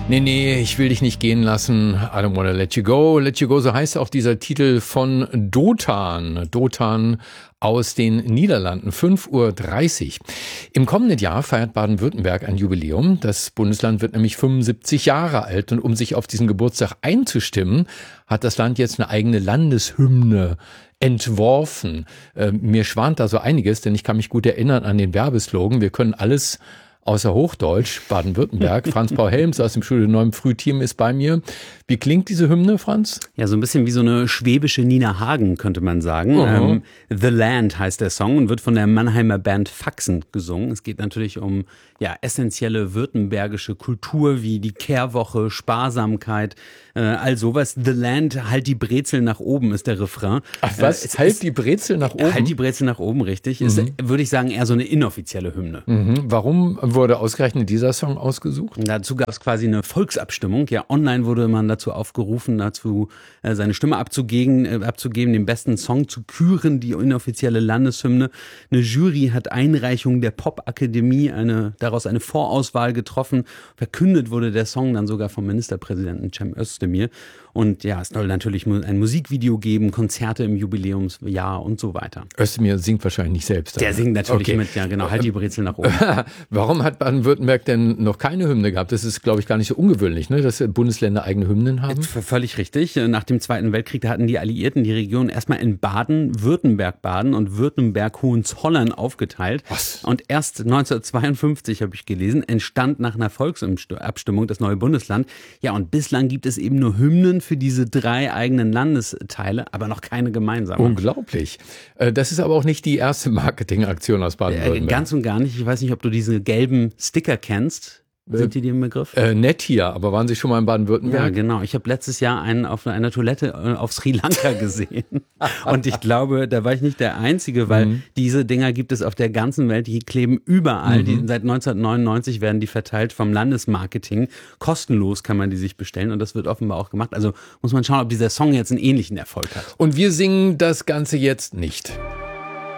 Nee, ich will dich nicht gehen lassen. I don't wanna let you go. Let you go, so heißt auch dieser Titel von Dotan. Dotan aus den Niederlanden, 5:30 Uhr. Im kommenden Jahr feiert Baden-Württemberg ein Jubiläum. Das Bundesland wird nämlich 75 Jahre alt. Und um sich auf diesen Geburtstag einzustimmen, hat das Land jetzt eine eigene Landeshymne entworfen. Mir schwant da so einiges, denn ich kann mich gut erinnern an den Werbeslogan. Wir können alles außer Hochdeutsch, Baden-Württemberg. Franz-Paul Helms aus dem Studio 9 Frühteam ist bei mir. Wie klingt diese Hymne, Franz? Ja, so ein bisschen wie so eine schwäbische Nina Hagen, könnte man sagen. The Land heißt der Song und wird von der Mannheimer Band Faxen gesungen. Es geht natürlich um essentielle württembergische Kultur wie die Kehrwoche, Sparsamkeit, all sowas. The Land, halt die Brezel nach oben ist der Refrain. Ach was, halt die Brezel nach oben? Halt die Brezel nach oben, richtig. Ist, würde ich sagen, eher so eine inoffizielle Hymne. Warum wurde ausgerechnet dieser Song ausgesucht? Dazu gab es quasi eine Volksabstimmung. Ja, online wurde man dazu aufgerufen, seine Stimme abzugeben, den besten Song zu küren, die inoffizielle Landeshymne. Eine Jury hat Einreichung der Popakademie daraus eine Vorauswahl getroffen. Verkündet wurde der Song dann sogar vom Ministerpräsidenten Cem Özdemir. Und ja, es soll natürlich ein Musikvideo geben, Konzerte im Jubiläumsjahr und so weiter. Özdemir singt wahrscheinlich nicht selbst. Der singt natürlich mit, ja genau, halt die Brezel nach oben. Warum hat Baden-Württemberg denn noch keine Hymne gehabt? Das ist, glaube ich, gar nicht so ungewöhnlich, ne, dass Bundesländer eigene Hymnen haben. Völlig richtig. Nach dem Zweiten Weltkrieg, da hatten die Alliierten die Region erstmal in Baden-Württemberg-Baden und Württemberg-Hohenzollern aufgeteilt. Was? Und erst 1952, habe ich gelesen, entstand nach einer Volksabstimmung das neue Bundesland. Ja, und bislang gibt es eben nur Hymnen für diese 3 eigenen Landesteile, aber noch keine gemeinsame. Unglaublich. Das ist aber auch nicht die erste Marketingaktion aus Baden-Württemberg. Ganz und gar nicht. Ich weiß nicht, ob du diese gelben Sticker kennst. Sind die im Begriff? Nett hier, aber waren Sie schon mal in Baden-Württemberg? Ja, genau. Ich habe letztes Jahr einen auf einer Toilette auf Sri Lanka gesehen. Und ich glaube, da war ich nicht der Einzige, weil diese Dinger gibt es auf der ganzen Welt. Die kleben überall. Die, seit 1999 werden die verteilt vom Landesmarketing. Kostenlos kann man die sich bestellen und das wird offenbar auch gemacht. Also muss man schauen, ob dieser Song jetzt einen ähnlichen Erfolg hat. Und wir singen das Ganze jetzt nicht.